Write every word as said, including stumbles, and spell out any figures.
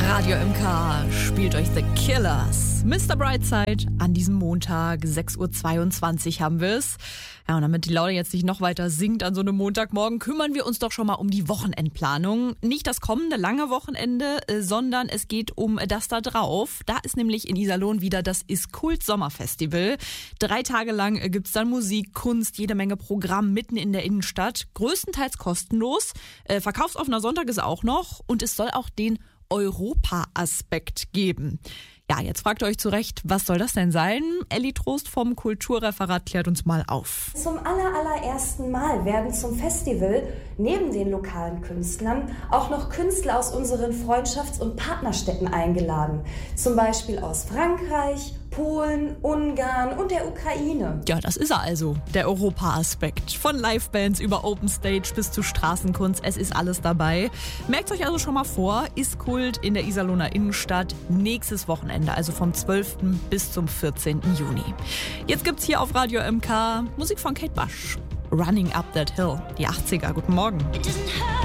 Radio M K spielt euch The Killers. Mister Brightside an diesem Montag, sechs Uhr zweiundzwanzig haben wir es. Ja, und damit die Laune jetzt nicht noch weiter sinkt an so einem Montagmorgen, kümmern wir uns doch schon mal um die Wochenendplanung. Nicht das kommende lange Wochenende, sondern es geht um das da drauf. Da ist nämlich in Iserlohn wieder das Ist-Kult Sommerfestival. Drei Tage lang gibt's dann Musik, Kunst, jede Menge Programm mitten in der Innenstadt. Größtenteils kostenlos. Äh, verkaufsoffener Sonntag ist auch noch und es soll auch den Europa-Aspekt geben. Ja, jetzt fragt ihr euch zu Recht, was soll das denn sein? Elli Trost vom Kulturreferat klärt uns mal auf. Zum aller, allerersten Mal werden zum Festival neben den lokalen Künstlern auch noch Künstler aus unseren Freundschafts- und Partnerstädten eingeladen. Zum Beispiel aus Frankreich, Polen, Ungarn und der Ukraine. Ja, das ist er also, der Europa-Aspekt. Von Livebands über Open Stage bis zu Straßenkunst, es ist alles dabei. Merkt euch also schon mal vor, Ist-Kult in der Iserlohner Innenstadt nächstes Wochenende, also vom zwölften bis zum vierzehnten Juni. Jetzt gibt's hier auf Radio M K Musik von Kate Bush. Running Up That Hill, die achtziger. Guten Morgen.